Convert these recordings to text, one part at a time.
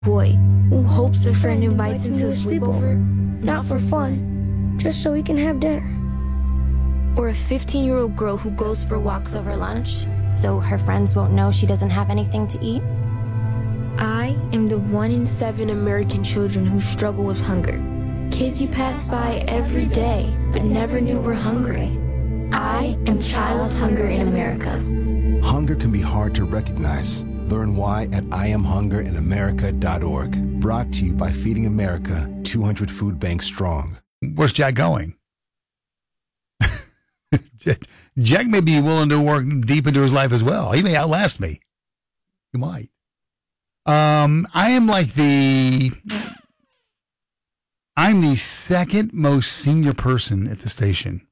boy who hopes a friend invites him to a sleepover, not for fun, just so he can have dinner. Or a 15-year-old girl who goes for walks over lunch, so her friends won't know she doesn't have anything to eat. I am the 1 in 7 American children who struggle with hunger. Kids you pass by every day, but never knew were hungry. I am child hunger in America. Hunger can be hard to recognize. Learn why at IamHungerInAmerica.org. Brought to you by Feeding America, 200 food banks strong. Where's Jack going? Jack may be willing to work deep into his life as well. He may outlast me. He might. I'm the second most senior person at the station.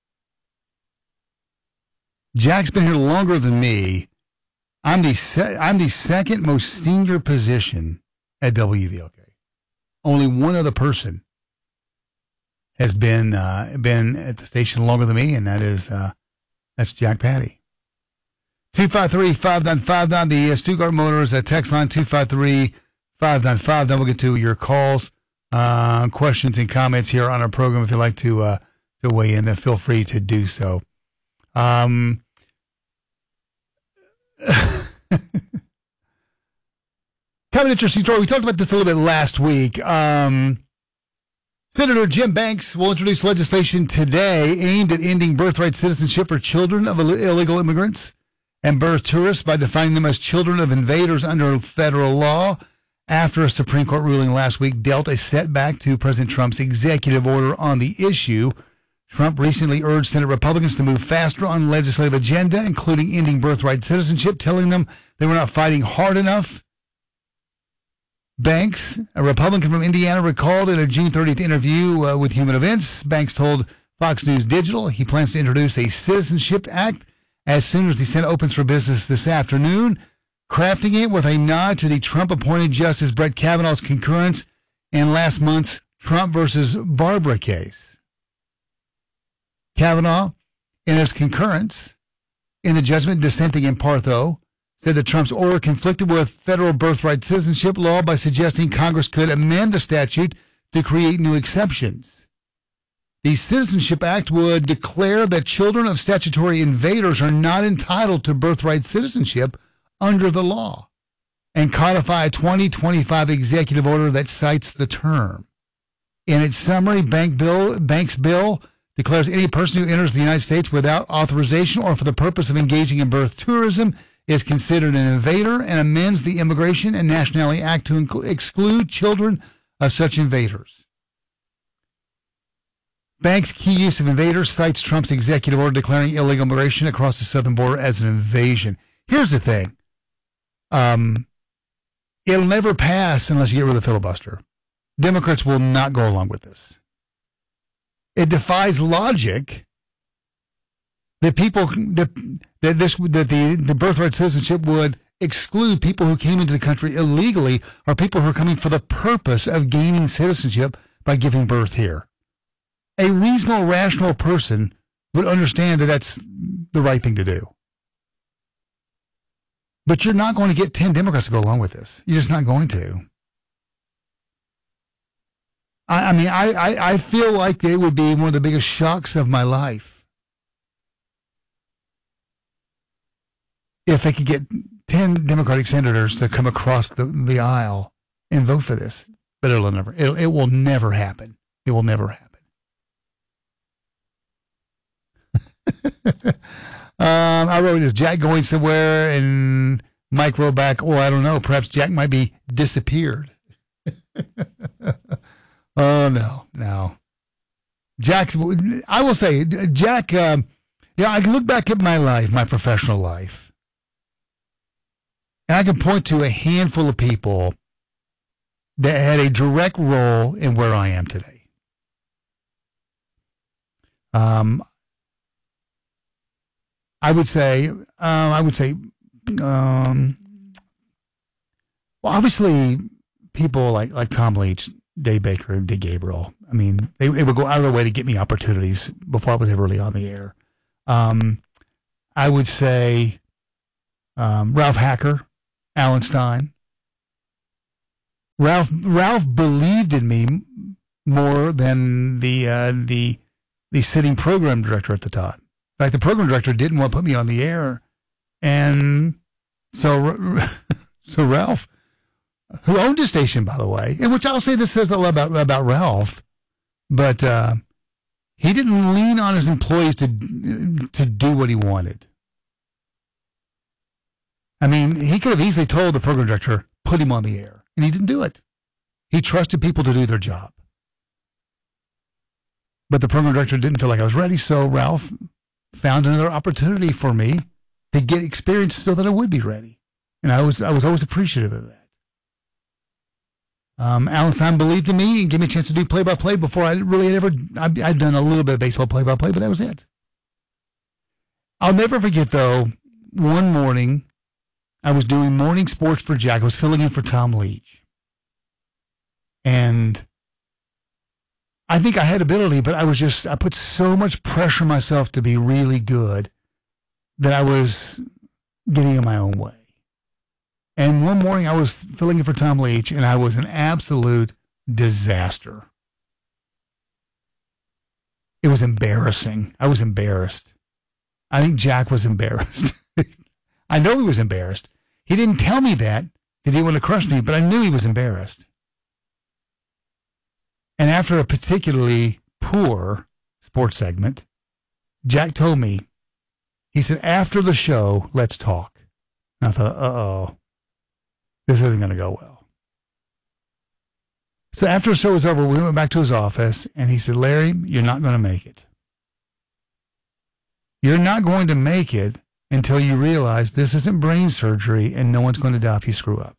Jack's been here longer than me. I'm the second most senior position at WVOK. Only one other person has been at the station longer than me, and that's Jack Patty. 253-5959, the Stuttgart Motors text line 253-5959. Then we'll get to your calls, questions, and comments here on our program. If you'd like to weigh in, then feel free to do so. Kind of an interesting story. We talked about this a little bit last week. Senator Jim Banks will introduce legislation today aimed at ending birthright citizenship for children of illegal immigrants and birth tourists by defining them as children of invaders under federal law, after a Supreme Court ruling last week dealt a setback to President Trump's executive order on the issue. Trump recently urged Senate Republicans to move faster on the legislative agenda, including ending birthright citizenship, telling them they were not fighting hard enough. Banks, a Republican from Indiana, recalled in a June 30th interview with Human Events. Banks told Fox News Digital he plans to introduce a Citizenship Act as soon as the Senate opens for business this afternoon, crafting it with a nod to the Trump-appointed Justice Brett Kavanaugh's concurrence in last month's Trump versus Barbara case. Kavanaugh, in his concurrence in the judgment dissenting in Partho, said that Trump's order conflicted with federal birthright citizenship law by suggesting Congress could amend the statute to create new exceptions. The Citizenship Act would declare that children of statutory invaders are not entitled to birthright citizenship under the law and codify a 2025 executive order that cites the term. In its summary, Banks' bill declares any person who enters the United States without authorization or for the purpose of engaging in birth tourism is considered an invader, and amends the Immigration and Nationality Act to exclude children of such invaders. Banks' key use of invaders cites Trump's executive order declaring illegal immigration across the southern border as an invasion. Here's the thing. It'll never pass unless you get rid of the filibuster. Democrats will not go along with this. It defies logic that the birthright citizenship would exclude people who came into the country illegally or people who are coming for the purpose of gaining citizenship by giving birth here. A reasonable, rational person would understand that that's the right thing to do. But you're not going to get 10 Democrats to go along with this. You're just not going to. I feel like it would be one of the biggest shocks of my life if they could get 10 Democratic senators to come across the aisle and vote for this. But it will never happen. It will never happen. I wrote, is Jack going somewhere? And Mike wrote back, oh, I don't know. Perhaps Jack might be disappeared. Oh, no. I will say, Jack, I can look back at my life, my professional life, and I can point to a handful of people that had a direct role in where I am today. I would say, well, obviously, people like Tom Leach, Dave Baker, and Dick Gabriel. I mean, they would go out of their way to get me opportunities before I was ever really on the air. I would say Ralph Hacker, Alan Stein, Ralph believed in me more than the sitting program director at the time. In fact, the program director didn't want to put me on the air, and so Ralph, who owned the station, by the way, and which I'll say this says a lot about Ralph, but he didn't lean on his employees to do what he wanted. I mean, he could have easily told the program director, put him on the air, and he didn't do it. He trusted people to do their job. But the program director didn't feel like I was ready, so Ralph found another opportunity for me to get experience so that I would be ready. And I was always appreciative of that. Alan Stein believed in me and gave me a chance to do play-by-play before I really had ever. I'd done a little bit of baseball play-by-play, but that was it. I'll never forget, though, one morning I was doing morning sports for Jack. I was filling in for Tom Leach. And I think I had ability, but I put so much pressure on myself to be really good that I was getting in my own way. And one morning I was filling in for Tom Leach, and I was an absolute disaster. It was embarrassing. I was embarrassed. I think Jack was embarrassed. I know he was embarrassed. He didn't tell me that because he wanted to crush me, but I knew he was embarrassed. And after a particularly poor sports segment, Jack told me, he said, after the show, let's talk. And I thought, uh-oh, this isn't going to go well. So after the show was over, we went back to his office, and he said, Larry, you're not going to make it. You're not going to make it until you realize this isn't brain surgery and no one's going to die if you screw up.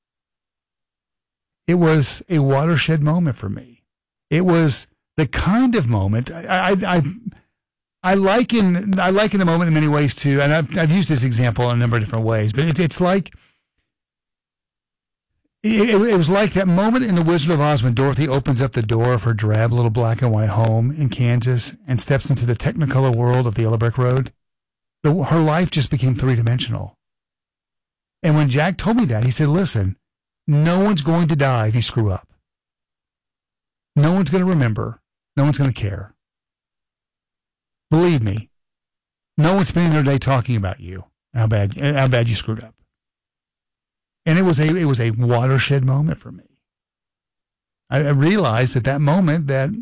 It was a watershed moment for me. It was the kind of moment I liken the moment in many ways too, and I've used this example in a number of different ways, but it's like it was like that moment in The Wizard of Oz when Dorothy opens up the door of her drab little black and white home in Kansas and steps into the Technicolor world of the Yellow Brick Road. Her life just became three-dimensional. And when Jack told me that, he said, listen, no one's going to die if you screw up. No one's going to remember. No one's going to care. Believe me, no one's spending their day talking about you, how bad you screwed up. And it was a watershed moment for me. I realized at that moment that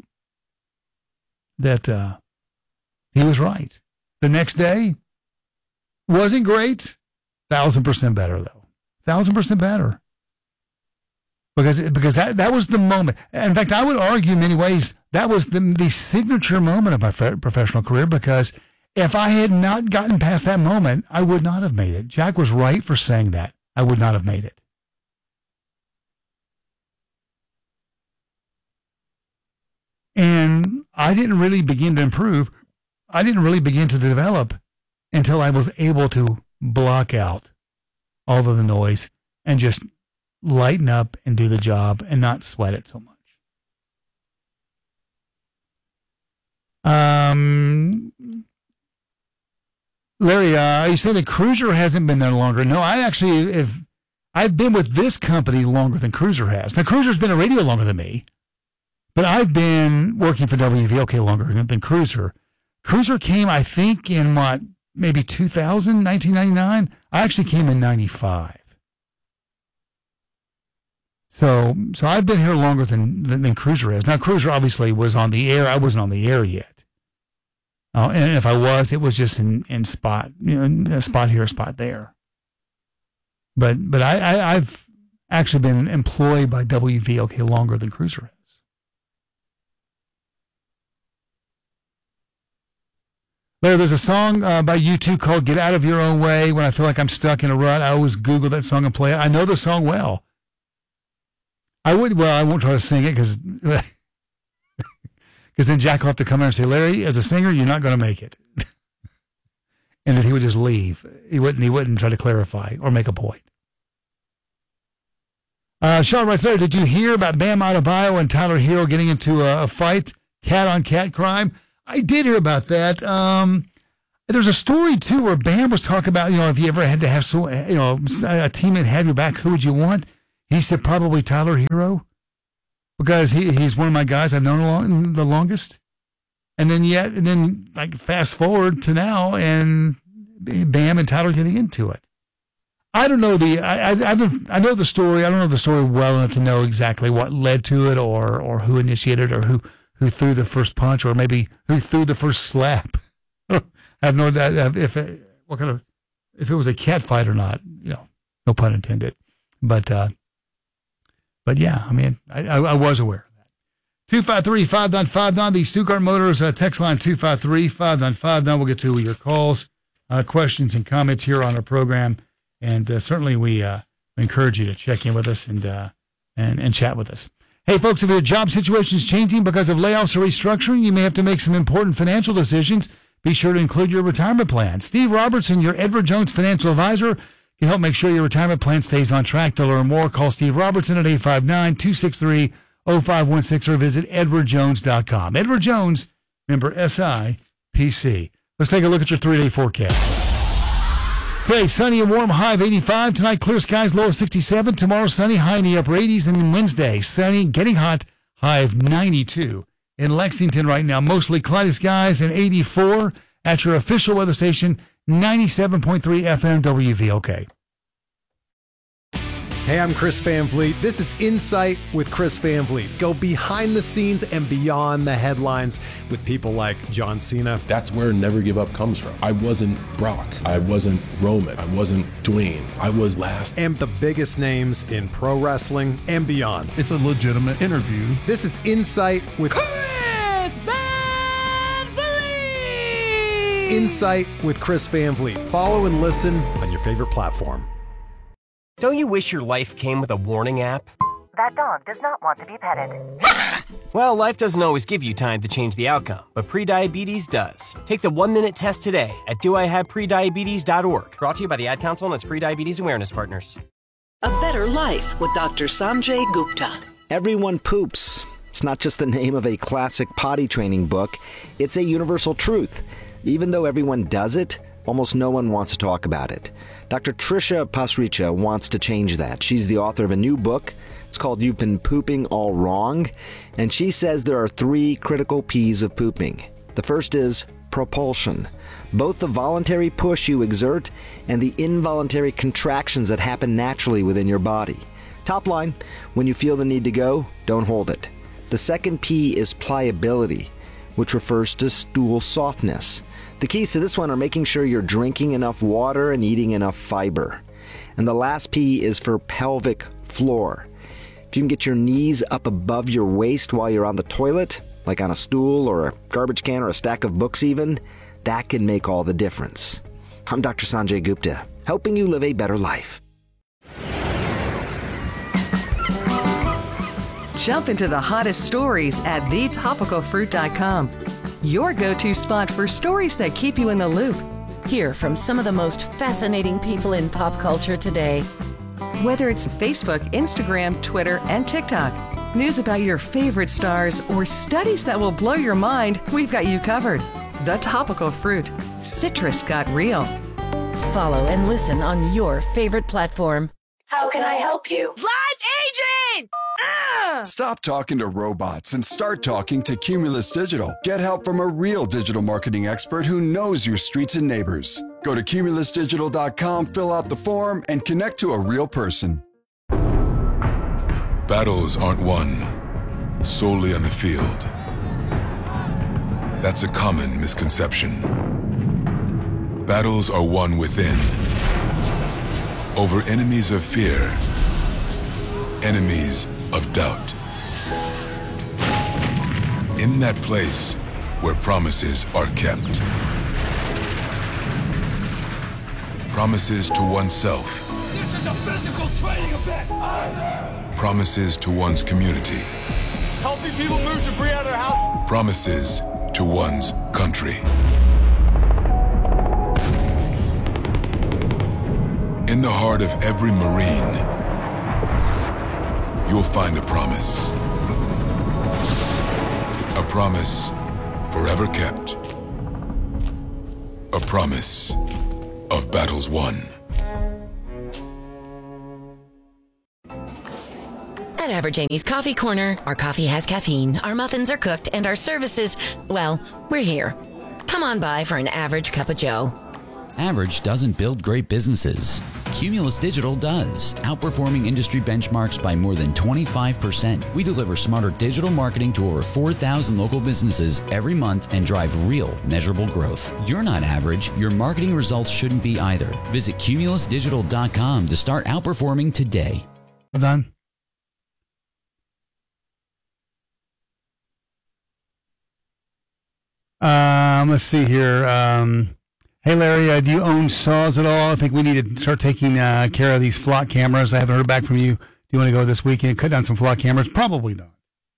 he was right. The next day wasn't great. 1,000% better though. 1,000% better. Because that was the moment. In fact, I would argue in many ways that was the signature moment of my professional career, because if I had not gotten past that moment, I would not have made it. Jack was right for saying that. I would not have made it. And I didn't really begin to improve. I didn't really begin to develop until I was able to block out all of the noise and just lighten up and do the job and not sweat it so much. Larry, you say the Cruiser hasn't been there longer. No, I've been with this company longer than Cruiser has. Now, Cruiser's been a radio longer than me, but I've been working for WVOK longer than Cruiser. Cruiser came, I think, in maybe 2000, 1999. I actually came in 95. So I've been here longer than Cruiser has. Now, Cruiser obviously was on the air. I wasn't on the air yet. And if I was, it was just in spot, a spot here, a spot there. But I've actually been employed by WVOK longer than Cruiser has. Larry, there's a song by U2 called Get Out of Your Own Way. When I feel like I'm stuck in a rut, I always Google that song and play it. I know the song well. I won't try to sing it because then Jack will have to come in and say, Larry, as a singer, you're not going to make it. And then he would just leave. He wouldn't try to clarify or make a point. Sean writes, Larry, did you hear about Bam Adebayo and Tyler Hero getting into a fight, cat-on-cat crime? I did hear about that. There's a story, too, where Bam was talking about, if you ever had to have a teammate have your back, who would you want? He said probably Tyler Hero because he's one of my guys I've known the longest. And then like fast forward to now and Bam and Tyler getting into it. I don't know I know the story. I don't know the story well enough to know exactly what led to it or who initiated or who threw the first punch or maybe who threw the first slap. I have no idea if it was a cat fight or not. No pun intended. But yeah, I mean, I was aware of that. 253-5959, the Stuttgart Motors text line 253-5959. We'll get to your calls, questions, and comments here on our program. And certainly we encourage you to check in with us and chat with us. Hey, folks, if your job situation is changing because of layoffs or restructuring, you may have to make some important financial decisions. Be sure to include your retirement plan. Steve Robertson, your Edward Jones financial advisor, can help make sure your retirement plan stays on track. To learn more, call Steve Robertson at 859-263-0516 or visit edwardjones.com. Edward Jones, member SIPC. Let's take a look at your 3-day forecast. Today, sunny and warm, high of 85. Tonight, clear skies, low of 67. Tomorrow, sunny, high in the upper 80s. And Wednesday, sunny, getting hot, high of 92. In Lexington right now, mostly cloudy skies and 84 at your official weather station, 97.3 FM WVOK. Hey, I'm Chris Van Vliet. This is Insight with Chris Van Vliet. Go behind the scenes and beyond the headlines with people like John Cena. That's where Never Give Up comes from. I wasn't Brock. I wasn't Roman. I wasn't Dwayne. I was last. And the biggest names in pro wrestling and beyond. It's a legitimate interview. This is Insight with Chris Van Vliet. Insight with Chris Van Vliet. Follow and listen on your favorite platform. Don't you wish your life came with a warning app? That dog does not want to be petted. Well, life doesn't always give you time to change the outcome, but prediabetes does. Take the 1-minute test today at doihaveprediabetes.org. Brought to you by the Ad Council and its Prediabetes Awareness Partners. A Better Life with Dr. Sanjay Gupta. Everyone poops. It's not just the name of a classic potty training book. It's a universal truth. Even though everyone does it, almost no one wants to talk about it. Dr. Trisha Pasricha wants to change that. She's the author of a new book. It's called You've Been Pooping All Wrong. And she says there are 3 critical P's of pooping. The first is propulsion. Both the voluntary push you exert and the involuntary contractions that happen naturally within your body. Top line, when you feel the need to go, don't hold it. The second P is pliability, which refers to stool softness. The keys to this one are making sure you're drinking enough water and eating enough fiber. And the last P is for pelvic floor. If you can get your knees up above your waist while you're on the toilet, like on a stool or a garbage can or a stack of books even, that can make all the difference. I'm Dr. Sanjay Gupta, helping you live a better life. Jump into the hottest stories at thetopicalfruit.com. Your go-to spot for stories that keep you in the loop. Hear from some of the most fascinating people in pop culture today. Whether it's Facebook, Instagram, Twitter, and TikTok, news about your favorite stars, or studies that will blow your mind, we've got you covered. The Topical Fruit. Citrus got real. Follow and listen on your favorite platform. How can I help you? Live agent! Stop talking to robots and start talking to Cumulus Digital. Get help from a real digital marketing expert who knows your streets and neighbors. Go to cumulusdigital.com, fill out the form, and connect to a real person. Battles aren't won solely on the field. That's a common misconception. Battles are won within, over enemies of fear, enemies of doubt. In that place where promises are kept. Promises to oneself. This is a physical training event! Promises to one's community. Helping people move debris out of their house. Promises to one's country. In the heart of every Marine, you'll find a promise. A promise forever kept. A promise of battles won. At Average Amy's Coffee Corner, our coffee has caffeine, our muffins are cooked, and our services, well, we're here. Come on by for an average cup of joe. Average doesn't build great businesses. Cumulus Digital does, outperforming industry benchmarks by more than 25%. We deliver smarter digital marketing to over 4,000 local businesses every month and drive real, measurable growth. You're not average. Your marketing results shouldn't be either. Visit cumulusdigital.com to start outperforming today. Done. Let's see here. Hey, Larry, do you own saws at all? I think we need to start taking care of these flock cameras. I haven't heard back from you. Do you want to go this weekend, cut down some flock cameras? Probably not.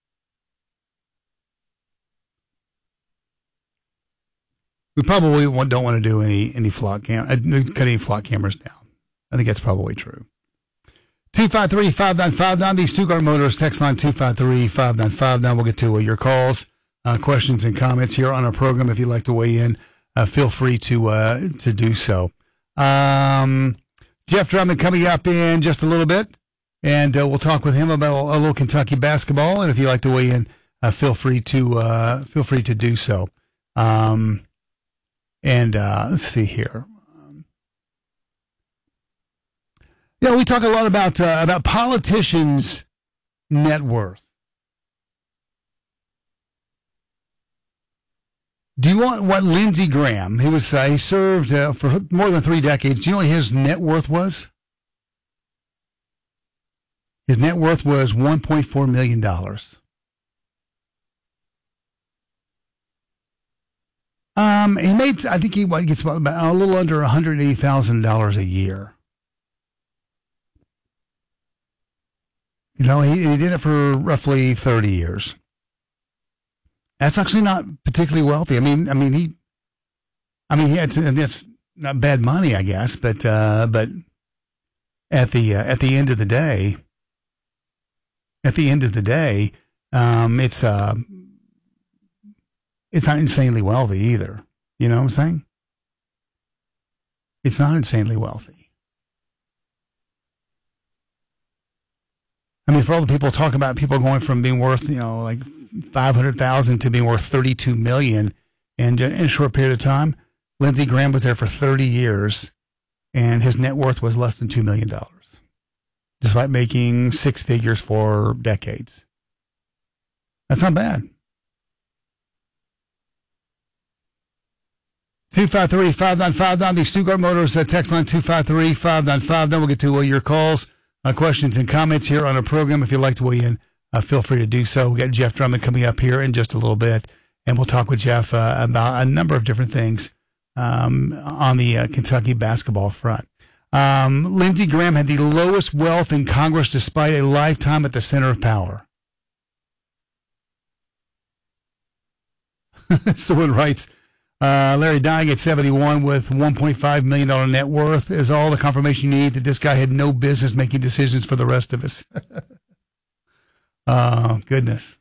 We probably don't want to do any flock cut any flock cameras down. I think that's probably true. 253-5959, the Stuttgart Motors text line 253-5959. We'll get to your calls, questions, and comments here on our program. If you'd like to weigh in, feel free to do so. Jeff Drummond coming up in just a little bit, and we'll talk with him about a little Kentucky basketball. And if you'd like to weigh in, feel free to do so. Let's see here. We talk a lot about politicians' net worth. Do you want what Lindsey Graham, he served for more than 3 decades, do you know what his net worth was? His net worth was $1.4 million. He made, I think he gets about a little under $180,000 a year. He did it for roughly 30 years. That's actually not particularly wealthy. I mean, he had it's not bad money, I guess, but at the end of the day, it's not insanely wealthy either. You know what I'm saying? It's not insanely wealthy. I mean, for all the people talking about people going from being worth, like $500,000 to being worth $32 million in a short period of time, Lindsey Graham was there for 30 years, and his net worth was less than $2 million, despite making 6 figures for decades. That's not bad. 253-5959, the Stuttgart Motors text line 253-5959. We'll get to your calls, questions, and comments here on our program. If you'd like to weigh in, feel free to do so. We got Jeff Drummond coming up here in just a little bit, and we'll talk with Jeff about a number of different things on the Kentucky basketball front. Lindsey Graham had the lowest wealth in Congress despite a lifetime at the center of power. Someone writes, Larry dying at 71 with $1.5 million net worth is all the confirmation you need that this guy had no business making decisions for the rest of us. Oh, goodness.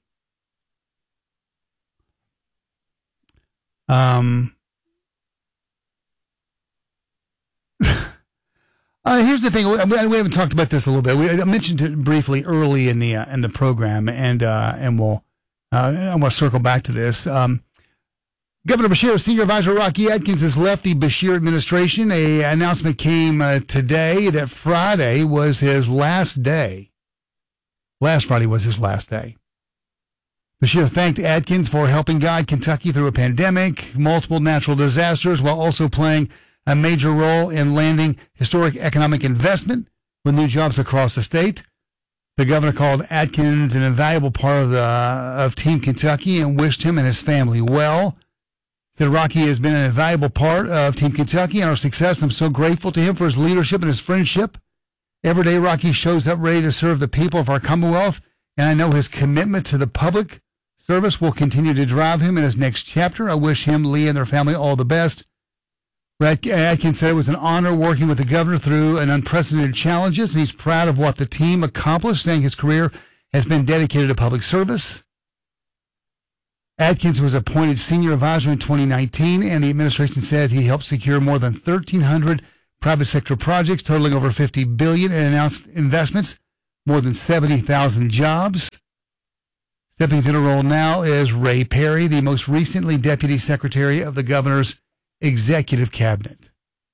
Here's the thing. We haven't talked about this a little bit. I mentioned it briefly early in the program, and we'll I want to circle back to this. Governor Beshear's senior advisor Rocky Adkins has left the Beshear administration. An announcement came today that Friday was his last day. Last Friday was his last day. Beshear thanked Adkins for helping guide Kentucky through a pandemic, multiple natural disasters, while also playing a major role in landing historic economic investment with new jobs across the state. The governor called Adkins an invaluable part of Team Kentucky and wished him and his family well. Said Rocky has been an invaluable part of Team Kentucky and our success. I'm so grateful to him for his leadership and his friendship. Every day, Rocky shows up ready to serve the people of our Commonwealth, and I know his commitment to the public service will continue to drive him in his next chapter. I wish him, Lee, and their family all the best. Adkins said it was an honor working with the governor through an unprecedented challenges, and he's proud of what the team accomplished, saying his career has been dedicated to public service. Adkins was appointed senior advisor in 2019, and the administration says he helped secure more than 1,300 private sector projects totaling over $50 billion in announced investments more than 70,000 jobs. Stepping into the role now is Ray Perry, the most recently Deputy Secretary of the Governor's Executive Cabinet.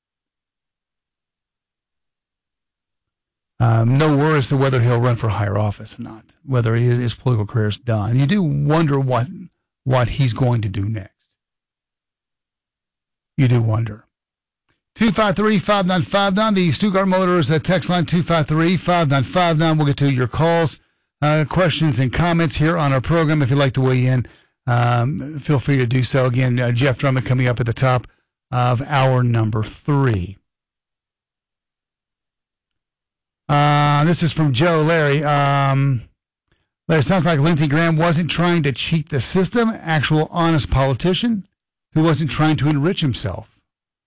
No word as to whether he'll run for higher office or not, whether his political career is done. You do wonder what he's going to do next. You do wonder. 253-5959, the Stuttgart Motors text line 253-5959. We'll get to your calls, questions, and comments here on our program. If you'd like to weigh in, feel free to do so. Again, Jeff Drummond coming up at the top of hour number 3. This is from Joe. Larry, Larry, sounds like Lindsey Graham wasn't trying to cheat the system, actual honest politician who wasn't trying to enrich himself.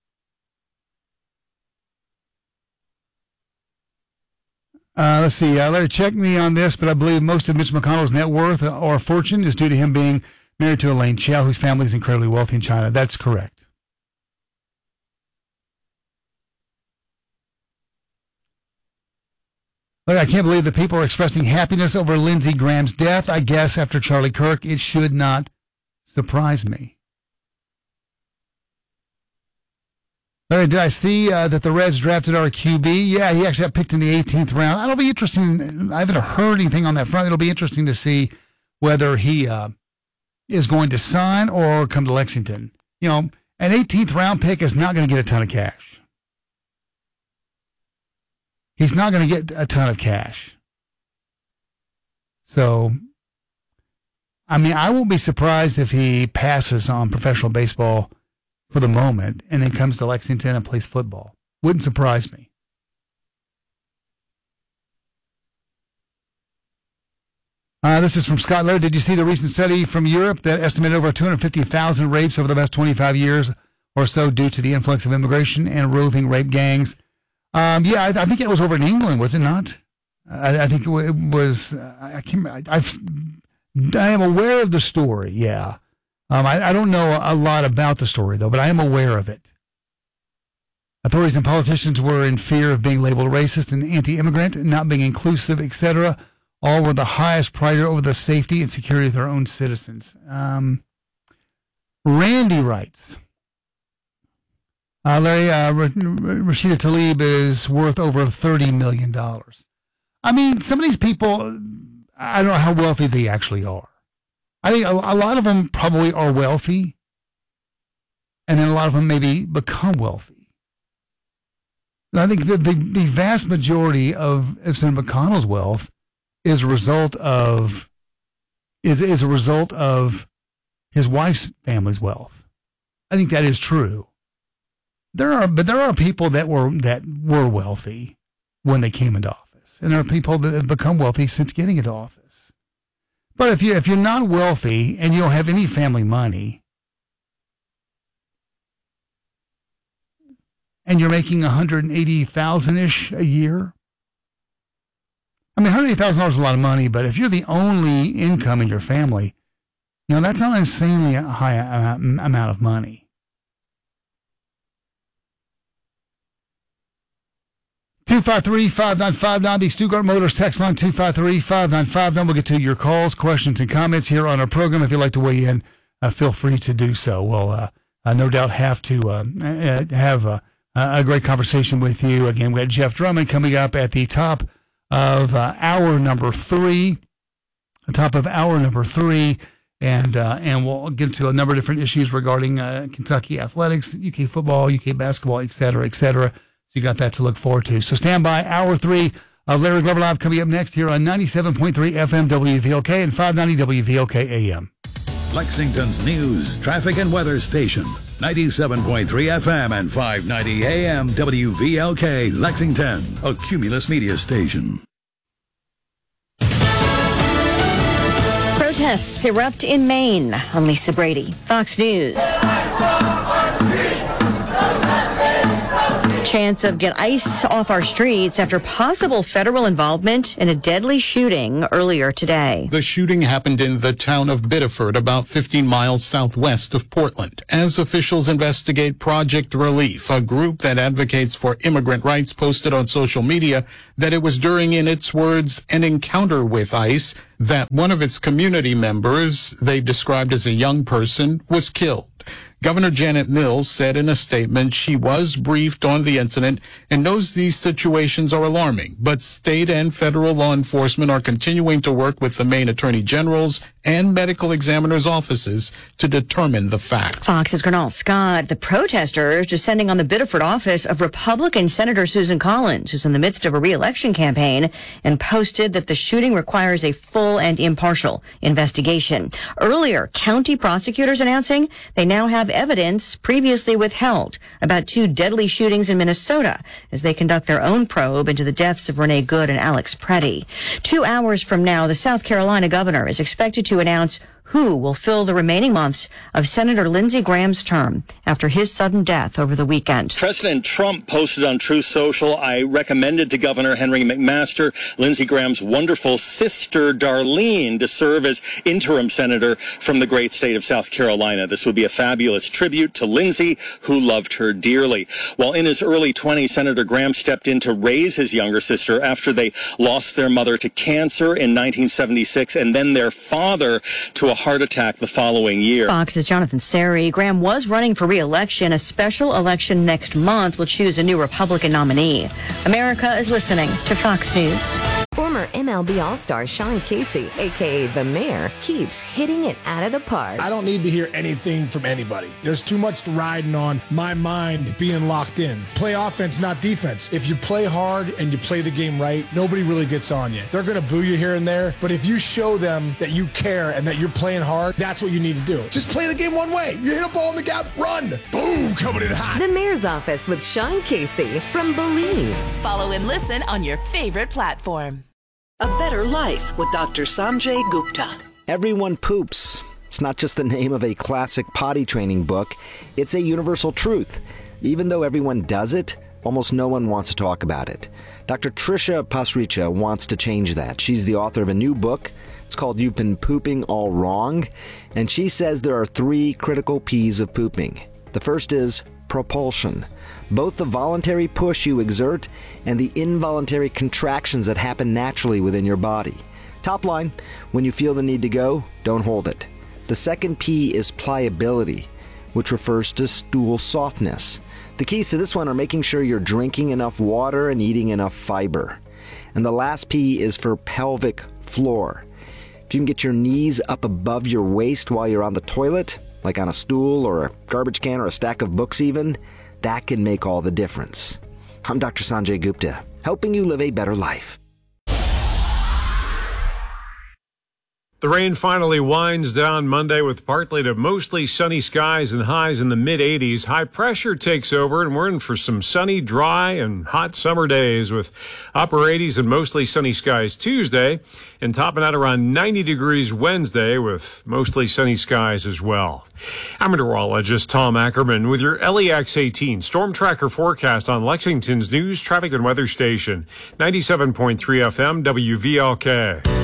Let's see. Larry, check me on this, but I believe most of Mitch McConnell's net worth or fortune is due to him being married to Elaine Chao, whose family is incredibly wealthy in China. That's correct. Larry, I can't believe that people are expressing happiness over Lindsey Graham's death. I guess after Charlie Kirk, it should not surprise me. Larry, did I see that the Reds drafted our QB? Yeah, he actually got picked in the 18th round. That'll be interesting. I haven't heard anything on that front. It'll be interesting to see whether he is going to sign or come to Lexington. You know, an 18th round pick is not going to get a ton of cash. He's not going to get a ton of cash. So, I mean, I won't be surprised if he passes on professional baseball for the moment and then comes to Lexington and plays football. Wouldn't surprise me. This is from Scott Laird. Did you see the recent study from Europe that estimated over 250,000 rapes over the past 25 years or so due to the influx of immigration and roving rape gangs? Yeah, I think it was over in England, was it not? I think it was. I am aware of the story. Yeah, I don't know a lot about the story though, but I am aware of it. Authorities and politicians were in fear of being labeled racist and anti-immigrant, not being inclusive, etc. All were the highest priority over the safety and security of their own citizens. Randy writes. Larry, Rashida Tlaib is worth over $30 million. I mean, some of these people, I don't know how wealthy they actually are. I think a lot of them probably are wealthy, and then a lot of them maybe become wealthy. I think the vast majority of Senator McConnell's wealth is a result of is a result of his wife's family's wealth. I think that is true. There are people that were wealthy when they came into office, and there are people that have become wealthy since getting into office. But if you're not wealthy and you don't have any family money, and you're making $180,000-ish a year, I mean, $180,000 is a lot of money. But if you're the only income in your family, you know that's not an insanely high amount of money. 253-5959, the Stuttgart Motors text line 253-5959. We'll get to your calls, questions, and comments here on our program. If you'd like to weigh in, feel free to do so. We'll no doubt have to have a great conversation with you. Again, we got Jeff Drummond coming up at the top of hour number 3. The top of hour number 3. And we'll get into a number of different issues regarding Kentucky athletics, UK football, UK basketball, et cetera, et cetera. So you got that to look forward to. So stand by. Hour 3 of Larry Glover Live coming up next here on 97.3 FM WVLK and 590 WVLK AM. Lexington's news, traffic, and weather station. 97.3 FM and 590 AM WVLK Lexington, a Cumulus media station. Protests erupt in Maine. I'm Lisa Brady, Fox News. chance of get ice off our streets after possible federal involvement in a deadly shooting earlier today. The shooting happened in the town of Biddeford, about 15 miles southwest of Portland. As officials investigate, Project Relief, a group that advocates for immigrant rights, posted on social media that it was during, in its words, an encounter with ICE that one of its community members, they described as a young person, was killed. Governor Janet Mills said in a statement she was briefed on the incident and knows these situations are alarming, but state and federal law enforcement are continuing to work with the Maine Attorney General's and medical examiners' offices to determine the facts. Fox's Gernal Scott. The protesters descending on the Biddeford office of Republican Senator Susan Collins, who's in the midst of a re-election campaign, and posted that the shooting requires a full and impartial investigation. Earlier, county prosecutors announcing they now have evidence previously withheld about 2 deadly shootings in Minnesota as they conduct their own probe into the deaths of Renee Good and Alex Preddy. 2 hours from now, the South Carolina governor is expected to announce who will fill the remaining months of Senator Lindsey Graham's term after his sudden death over the weekend. President Trump posted on Truth Social, I recommended to Governor Henry McMaster, Lindsey Graham's wonderful sister Darlene, to serve as interim senator from the great state of South Carolina. This would be a fabulous tribute to Lindsey, who loved her dearly. While in his early 20s, Senator Graham stepped in to raise his younger sister after they lost their mother to cancer in 1976 and then their father to a heart attack the following year. Fox's Jonathan Seri. Graham was running for re-election. A special election next month will choose a new Republican nominee. America is listening to Fox News. Former MLB All-Star Sean Casey, a.k.a. The Mayor, keeps hitting it out of the park. I don't need to hear anything from anybody. There's too much riding on my mind being locked in. Play offense, not defense. If you play hard and you play the game right, nobody really gets on you. They're going to boo you here and there, but if you show them that you care and that you're playing hard, that's what you need to do. Just play the game one way. You hit a ball in the gap, run. Boom, coming in hot. The Mayor's Office with Sean Casey from Believe. Follow and listen on your favorite platform. A Better Life with Dr. Sanjay Gupta. Everyone poops. It's not just the name of a classic potty training book. It's a universal truth. Even though everyone does it, almost no one wants to talk about it. Dr. Trisha Pasricha wants to change that. She's the author of a new book. It's called You've Been Pooping All Wrong. And she says there are 3 critical P's of pooping. The first is propulsion. Both the voluntary push you exert and the involuntary contractions that happen naturally within your body. Top line, when you feel the need to go, don't hold it. The second P is pliability, which refers to stool softness. The keys to this one are making sure you're drinking enough water and eating enough fiber. And the last P is for pelvic floor. If you can get your knees up above your waist while you're on the toilet, like on a stool or a garbage can or a stack of books even, that can make all the difference. I'm Dr. Sanjay Gupta, helping you live a better life. The rain finally winds down Monday with partly to mostly sunny skies and highs in the mid-80s. High pressure takes over, and we're in for some sunny, dry, and hot summer days with upper 80s and mostly sunny skies Tuesday, and topping out around 90 degrees Wednesday with mostly sunny skies as well. I'm meteorologist Tom Ackerman with your LEX 18 Storm Tracker forecast on Lexington's news, traffic, and weather station, 97.3 FM WVLK.